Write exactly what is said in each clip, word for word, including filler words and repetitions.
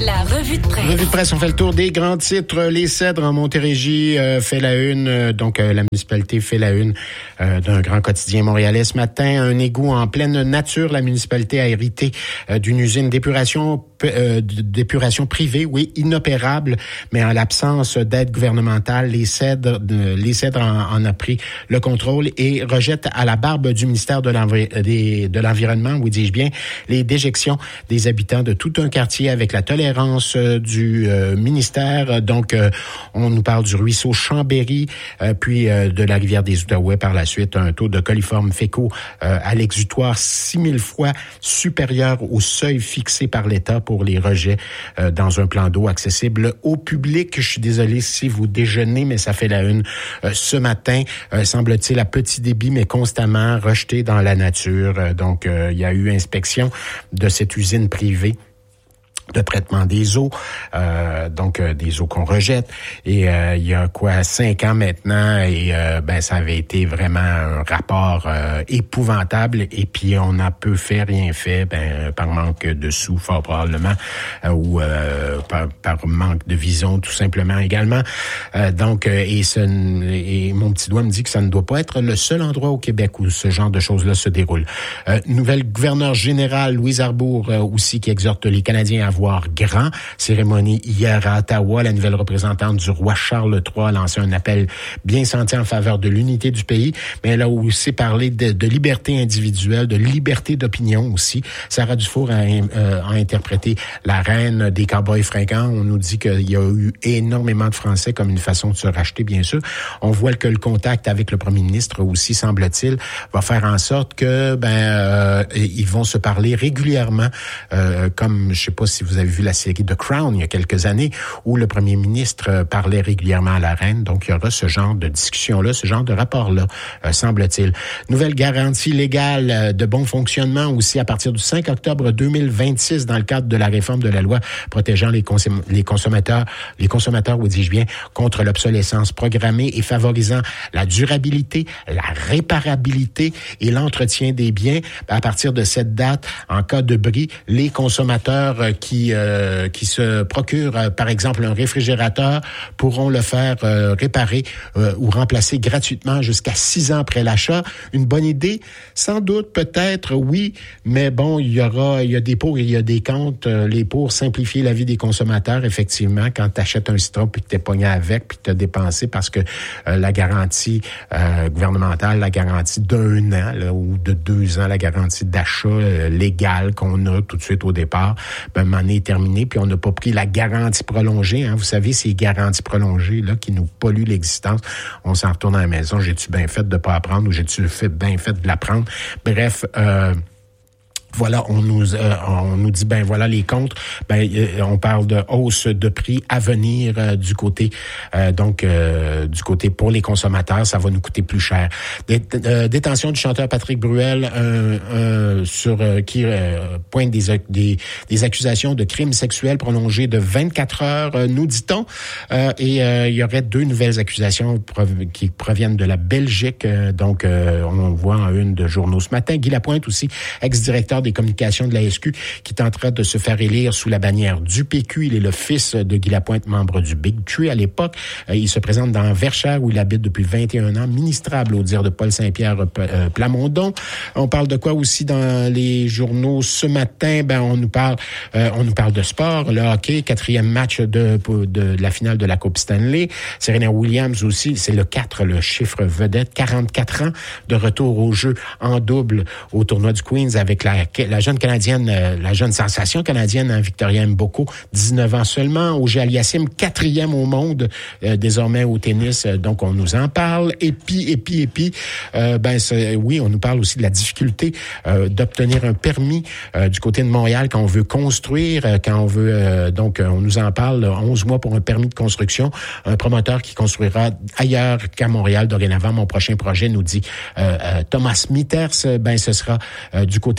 La revue de presse. Revue de presse, on fait le tour des grands titres. Les Cèdres en Montérégie euh, fait la une, euh, donc euh, la municipalité fait la une euh, d'un grand quotidien montréalais ce matin. Un égout en pleine nature. La municipalité a hérité euh, d'une usine d'épuration euh, d'épuration privée, oui, inopérable, mais en l'absence d'aide gouvernementale, les Cèdres, de, les Cèdres en, en a pris le contrôle et rejette à la barbe du ministère de, l'envi- des, de l'Environnement, oui dis-je bien, les déjections des habitants de tout un quartier avec la tolérance euh, du euh, ministère. Donc, euh, on nous parle du ruisseau Chambéry, euh, puis euh, de la rivière des Outaouais par la suite, un taux de coliformes fécaux euh, à l'exutoire six mille fois supérieur au seuil fixé par l'État pour les rejets euh, dans un plan d'eau accessible au public. Je suis désolé si vous déjeunez, mais ça fait la une euh, ce matin. Euh, semble-t-il à petit débit, mais constamment rejeté dans la nature. Euh, donc, euh, il y a eu inspection de cette usine privée de traitement des eaux, euh, donc euh, des eaux qu'on rejette. Et euh, il y a quoi, cinq ans maintenant, et euh, ben ça avait été vraiment un rapport euh, épouvantable. Et puis on n'a peu fait, rien fait, ben par manque de sous, fort probablement, euh, ou euh, par, par manque de vision, tout simplement également. Euh, donc, euh, et, ce, et mon petit doigt me dit que ça ne doit pas être le seul endroit au Québec où ce genre de choses-là se déroule. Euh, nouvelle gouverneure générale, Louise Arbour, euh, aussi, qui exhorte les Canadiens à voir grand. Cérémonie hier à Ottawa. La nouvelle représentante du roi Charles trois a lancé un appel bien senti en faveur de l'unité du pays, mais elle a aussi parlé de, de liberté individuelle, de liberté d'opinion aussi. Sarah Dufour a, euh, a interprété la reine des cowboys fringants. On nous dit qu'il y a eu énormément de Français comme une façon de se racheter, bien sûr. On voit que le contact avec le premier ministre aussi, semble-t-il, va faire en sorte que ben euh, ils vont se parler régulièrement, euh, comme je sais pas si vous avez vu la série The Crown il y a quelques années, où le premier ministre parlait régulièrement à la reine. Donc, il y aura ce genre de discussion-là, ce genre de rapport-là, euh, semble-t-il. Nouvelle garantie légale euh, de bon fonctionnement aussi à partir du cinq octobre deux mille vingt-six dans le cadre de la réforme de la loi protégeant les, consom- les consommateurs, les consommateurs, ou dis-je bien, contre l'obsolescence programmée et favorisant la durabilité, la réparabilité et l'entretien des biens. À partir de cette date, en cas de bris, les consommateurs euh, qui Euh, qui se procurent, euh, par exemple, un réfrigérateur, pourront le faire euh, réparer euh, ou remplacer gratuitement jusqu'à six ans après l'achat. Une bonne idée? Sans doute, peut-être, oui, mais bon, il y aura, il y a des pour et il y a des contre. Euh, les pour, simplifier la vie des consommateurs, effectivement, quand tu achètes un citron puis que t'es pogné avec puis que t'as dépensé parce que euh, la garantie euh, gouvernementale, la garantie d'un an là, ou de deux ans, la garantie d'achat euh, légal qu'on a tout de suite au départ, ben, est terminé, puis on n'a pas pris la garantie prolongée. Hein. Vous savez, ces garanties prolongées là qui nous polluent l'existence. On s'en retourne à la maison. J'ai-tu bien fait de pas apprendre ou j'ai-tu fait bien fait de l'apprendre? Bref, euh, voilà, on nous euh, on nous dit ben voilà les contre. Ben euh, on parle de hausse de prix à venir euh, du côté euh, donc euh, du côté pour les consommateurs, ça va nous coûter plus cher. Dét- euh, détention du chanteur Patrick Bruel euh, euh, sur euh, qui euh, pointe des, des des accusations de crimes sexuels prolongés de vingt-quatre heures, euh, nous dit-on. Euh, et euh, il y aurait deux nouvelles accusations prov- qui proviennent de la Belgique. Euh, donc euh, on voit en une de journaux ce matin. Guy Lapointe aussi, ex-directeur des communications de la S Q, qui tentera de se faire élire sous la bannière du P Q. Il est le fils de Guy Lapointe, membre du Big Tree à l'époque. Euh, il se présente dans Verchères, où il habite depuis vingt et un ans, ministrable au dire de Paul Saint-Pierre euh, Plamondon. On parle de quoi aussi dans les journaux ce matin? Ben, on nous parle, euh, on nous parle de sport, le hockey, quatrième match de, de, de la finale de la Coupe Stanley. Serena Williams aussi, c'est le quatre, le chiffre vedette, quarante-quatre ans de retour au jeu en double au tournoi du Queens avec la la jeune canadienne, la jeune sensation canadienne, hein, Victoria Mboko, dix-neuf ans seulement. Auger Aliassime, quatrième au monde, euh, désormais au tennis. Euh, donc, on nous en parle. Et puis, et puis, et puis, euh, ben, c'est, oui, on nous parle aussi de la difficulté euh, d'obtenir un permis euh, du côté de Montréal quand on veut construire, euh, quand on veut, euh, donc, on nous en parle, onze mois pour un permis de construction. Un promoteur qui construira ailleurs qu'à Montréal dorénavant. Mon prochain projet, nous dit euh, euh, Thomas Mitters, ben, ce sera euh, du côté de Longueuil.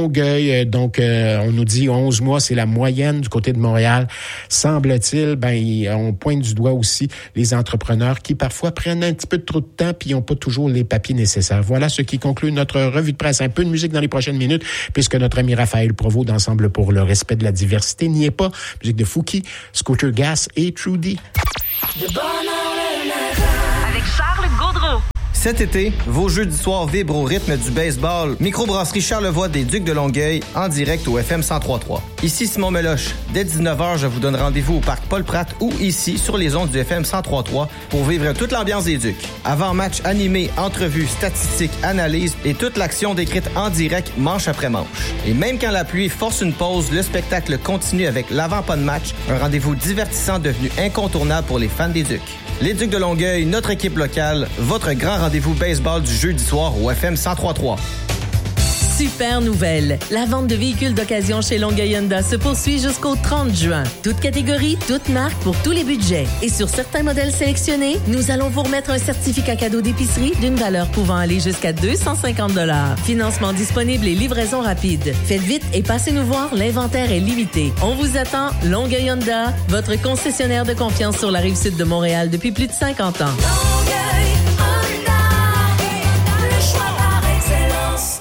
Longueuil. Donc, euh, on nous dit onze mois, c'est la moyenne du côté de Montréal. Semble-t-il, ben, on pointe du doigt aussi les entrepreneurs qui parfois prennent un petit peu de trop de temps puis n'ont pas toujours les papiers nécessaires. Voilà ce qui conclut notre revue de presse. Un peu de musique dans les prochaines minutes, puisque notre ami Raphaël Provost d'Ensemble pour le respect de la diversité n'y est pas. Musique de Fouki, Scooter Gas et Trudy. De bonheur le matin. Avec Charles Gaudreau. Cet été, vos jeudis soirs vibrent au rythme du baseball. Microbrasserie Charlevoix des Ducs de Longueuil, en direct au F M cent trois point trois. Ici Simon Meloche. Dès dix-neuf heures, je vous donne rendez-vous au Parc Paul-Pratte ou ici, sur les ondes du F M cent trois point trois, pour vivre toute l'ambiance des Ducs. Avant-match animé, entrevues, statistiques, analyses et toute l'action décrite en direct, manche après manche. Et même quand la pluie force une pause, le spectacle continue avec l'avant-pas de match, un rendez-vous divertissant devenu incontournable pour les fans des Ducs. Les Ducs de Longueuil, notre équipe locale, votre grand rendez-vous baseball du jeudi soir au F M cent trois point trois. Super nouvelle! La vente de véhicules d'occasion chez Longueuil Honda se poursuit jusqu'au trente juin. Toute catégorie, toute marque pour tous les budgets. Et sur certains modèles sélectionnés, nous allons vous remettre un certificat cadeau d'épicerie d'une valeur pouvant aller jusqu'à deux cent cinquante dollars. Financement disponible et livraison rapide. Faites vite et passez nous voir, l'inventaire est limité. On vous attend, Longueuil Honda, votre concessionnaire de confiance sur la rive sud de Montréal depuis plus de cinquante ans. Longueuil Honda, le choix par excellence.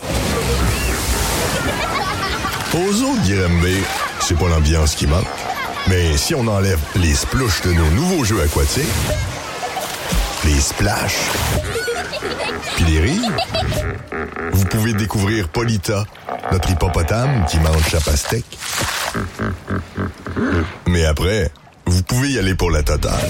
Aux autres Grimby, c'est pas l'ambiance qui manque. Mais si on enlève les splouches de nos nouveaux jeux aquatiques, les splash, puis les rires, vous pouvez découvrir Polita, notre hippopotame qui mange sa pastèque. Mais après, vous pouvez y aller pour la totale.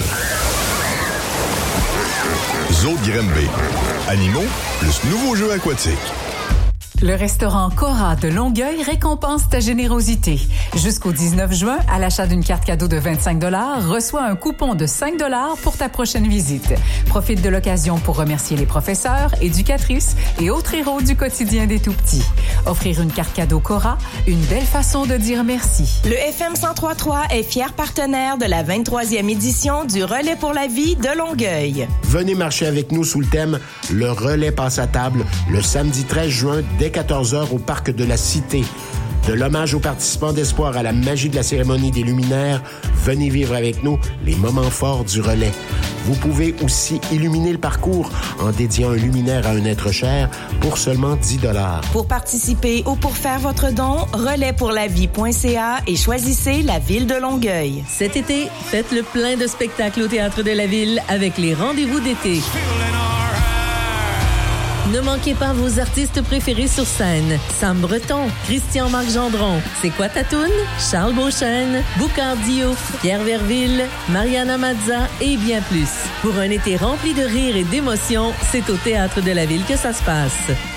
Zoo Grimby, animaux plus nouveaux jeux aquatiques. Le restaurant Cora de Longueuil récompense ta générosité. Jusqu'au dix-neuf juin, à l'achat d'une carte cadeau de vingt-cinq dollars, reçois un coupon de cinq dollars pour ta prochaine visite. Profite de l'occasion pour remercier les professeurs, éducatrices et autres héros du quotidien des tout-petits. Offrir une carte cadeau Cora, une belle façon de dire merci. Le F M cent trois point trois est fier partenaire de la vingt-troisième édition du Relais pour la vie de Longueuil. Venez marcher avec nous sous le thème « Le relais passe à table » le samedi treize juin dès quatorze heures au Parc de la Cité. De l'hommage aux participants d'Espoir à la magie de la cérémonie des luminaires, venez vivre avec nous les moments forts du relais. Vous pouvez aussi illuminer le parcours en dédiant un luminaire à un être cher pour seulement dix dollars. Pour participer ou pour faire votre don, relais pour la vie point c a et choisissez la ville de Longueuil. Cet été, faites le plein de spectacles au Théâtre de la Ville avec les rendez-vous d'été. Ne manquez pas vos artistes préférés sur scène. Sam Breton, Christian-Marc Gendron, C'est quoi ta toune? Charles Beauchesne, Boucard Diouf, Pierre Verville, Mariana Mazza et bien plus. Pour un été rempli de rire et d'émotions, c'est au Théâtre de la Ville que ça se passe.